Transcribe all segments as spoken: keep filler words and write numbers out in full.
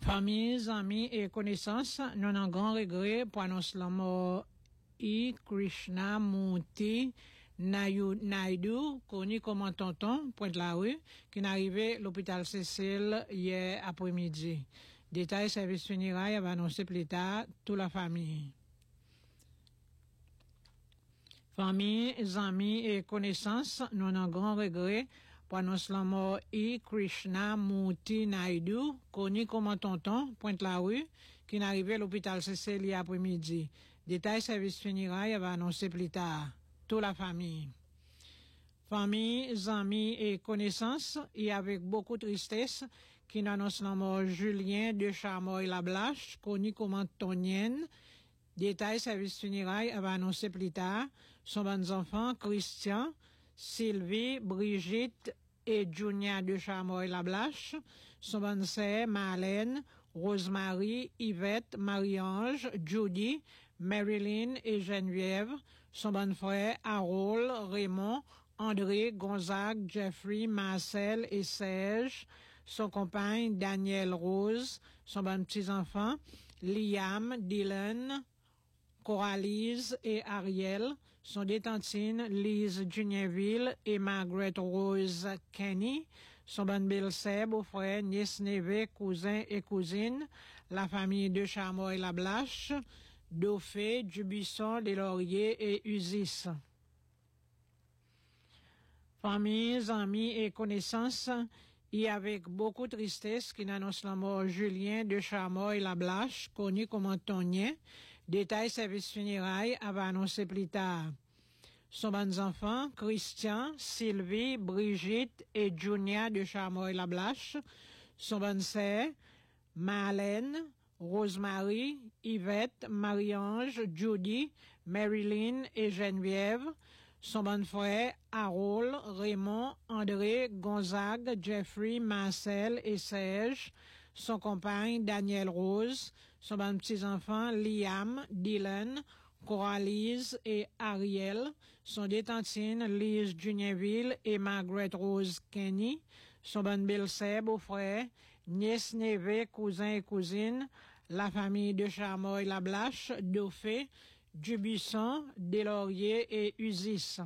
Familles, amis et connaissances, nous avons un grand regret pour annoncer la mort I. Krishnamurti Naidu, connu comme Tonton, Pointe-la-Rue, qui est arrivé à l'hôpital Cécile hier après-midi. Détail service funéraire va annoncer plus tard toute la famille. Familles, amis et connaissances, nous avons un grand regret pour annoncer la mort I. Krishnamurti Naidu, connu comme Tonton, Pointe-la-Rue, qui est arrivé à l'hôpital Cécile hier après-midi. Détail service funéraire va annoncer plus tard toute la famille. Familles, amis et connaissances, et avec beaucoup de tristesse, qui nous annonce la mort Julien de Chamoy-Lablache, connu comme Antonienne. Détail service funéraire va annoncer plus tard son bons enfants Christian, Sylvie, Brigitte et Junia de Chamoy-Lablache, son bonne sœur Marlène, Rosemary, Yvette, Marie-Ange, Judy, Marilyn et Geneviève, son bon frère Harold, Raymond, André, Gonzague, Jeffrey, Marcel et Serge, son compagne Daniel Rose, son bon petit-enfant Liam, Dylan, Coralise et Ariel, son détentine Lise Juniorville et Margaret Rose Kenny, son bon belle-sœur, beau-frère, nièce, neveu, cousin et cousine, la famille de Chamoy-Lablache, Dauphin, Dubuisson, des Lauriers et Usis. Familles, amis et connaissances, et avec beaucoup de tristesse qui annonce la mort Julien de Chamoy-Lablache, connu comme Antonien. Détail service funéraire va annoncer plus tard. Son bons enfants, Christian, Sylvie, Brigitte et Junia de Chamoy-Lablache, son bonne sœur, Marlène, Rosemary, Yvette, Marie-Ange, Judy, Marilyn et Geneviève, son bon frère Harold, Raymond, André, Gonzague, Jeffrey, Marcel et Serge, son compagne Daniel Rose, son bon petit-enfant Liam, Dylan, Coralise et Ariel, son détentine Lise Juniorville et Margaret Rose Kenny, son bon belle-sœur, beau-frère, nièce, neveu, cousin et cousine, la famille de Chamoy-Lablache, Dauphin, Dubuisson, des Lauriers et Usis.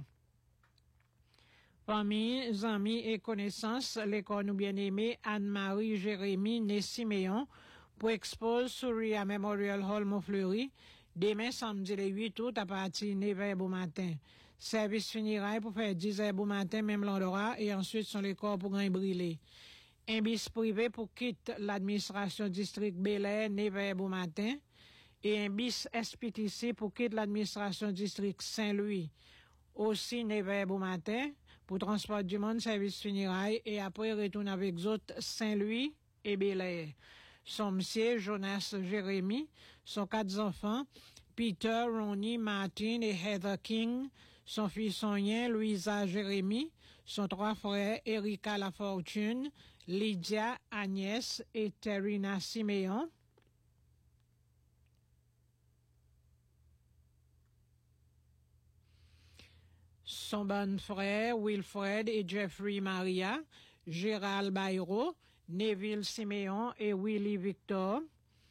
Familles, amis et connaissances, l'école nous bien-aimée Anne-Marie Jérémy né Siméon pour expose sur Ria Memorial Hall Montfleury demain samedi le huit août à partir de neuf heures au matin. Service funéraire pour faire dix heures au matin même l'endroit et ensuite son les corps pour gagner brûler. Un bis privé pour quitter l'administration district Bel-Air neuf heures au matin. Et un bis S P T C pour quitter l'administration district Saint-Louis, aussi neuf heures au matin, pour transport du monde, service funéraire, et après retourne avec autres Saint-Louis et Bel-Air. Son monsieur, Jonas Jérémy, son quatre enfants, Peter, Ronnie, Martin et Heather King, son fils Sonien, Louisa Jérémy, son trois frères, Erika Lafortune, Lydia, Agnès et Terrina Siméon. Son bon frère Wilfred et Jeffrey Maria, Gérald Bayrou, Neville Siméon et Willie Victor.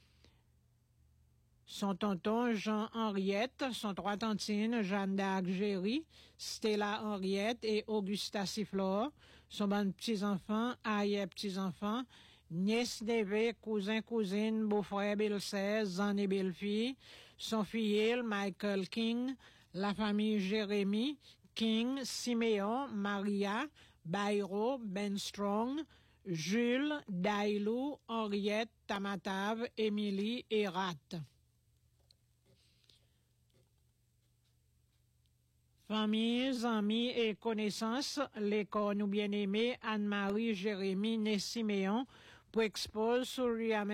Son tonton Jean-Henriette, son trois tantines Jeanne d'Arc Géry, Stella Henriette et Augusta Sifflor. Son bon petits-enfants, aïe petits-enfants, nièce, neveu, cousin, cousine, beau-frère, belle-sœur, zan et belle-fille. Son filleul Michael King, la famille Jérémy, King, Siméon, Maria, Bayrou, Ben Strong, Jules, Dailou, Henriette, Tamatave, Émilie et Rat. Familles, amis et connaissances, l'école nous bien-aimée Anne-Marie Jérémy né Siméon pour expose sur Ria